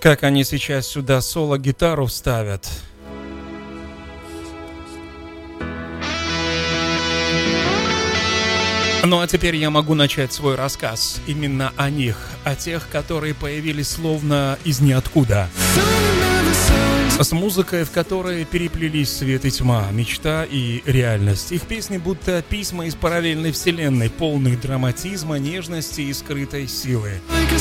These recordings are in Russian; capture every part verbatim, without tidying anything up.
Как они сейчас сюда соло-гитару вставят. Ну а теперь я могу начать свой рассказ именно о них, о тех, которые появились словно из ниоткуда. С музыкой, в которой переплелись свет и тьма, мечта и реальность. Их песни будто письма из параллельной вселенной, полных драматизма, нежности и скрытой силы.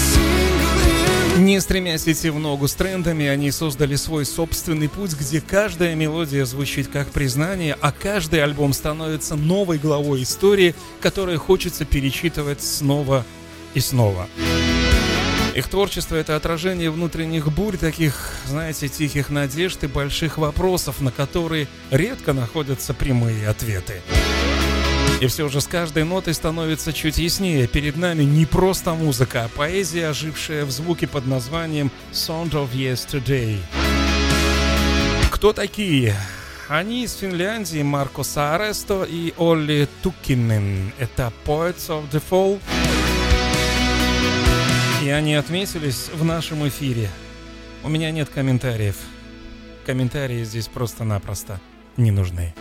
Не стремясь идти в ногу с трендами, они создали свой собственный путь, где каждая мелодия звучит как признание, а каждый альбом становится новой главой истории, которую хочется перечитывать снова и снова. Их творчество — это отражение внутренних бурь, таких, знаете, тихих надежд и больших вопросов, на которые редко находятся прямые ответы. И все же с каждой нотой становится чуть яснее. Перед нами не просто музыка, а поэзия, ожившая в звуке под названием «Sound of Yesterday». Кто такие? Они из Финляндии, Марко Сааресто и Олли Tukinen. Это Poets of the Fall. И они отметились в нашем эфире. У меня нет комментариев. Комментарии здесь просто-напросто не нужны.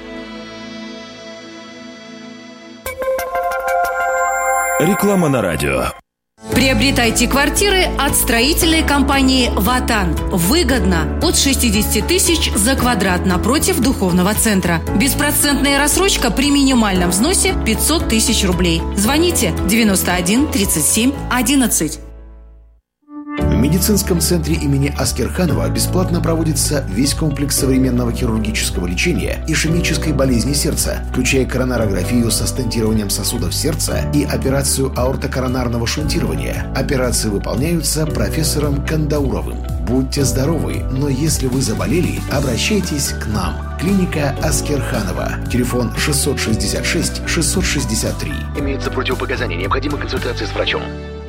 Реклама на радио. Приобретайте квартиры от строительной компании «Ватан». Выгодно. От шестьдесят тысяч за квадрат напротив духовного центра. Беспроцентная рассрочка при минимальном взносе пятьсот тысяч рублей. Звоните девяносто один тридцать семь одиннадцать. В медицинском центре имени Аскерханова бесплатно проводится весь комплекс современного хирургического лечения ишемической болезни сердца, включая коронарографию со стентированием сосудов сердца и операцию аортокоронарного шунтирования. Операции выполняются профессором Кандауровым. Будьте здоровы, но если вы заболели, обращайтесь к нам. Клиника Аскерханова. Телефон шестьсот шестьдесят шесть шестьсот шестьдесят три. Имеются противопоказания. Необходима консультация с врачом.